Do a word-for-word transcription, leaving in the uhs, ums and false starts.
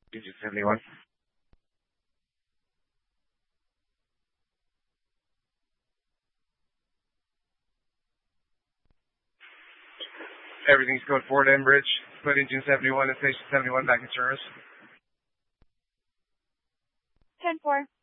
Engine seventy-one. Everything's code four to Enbridge. Put engine seventy-one and station seventy-one back in service. ten four.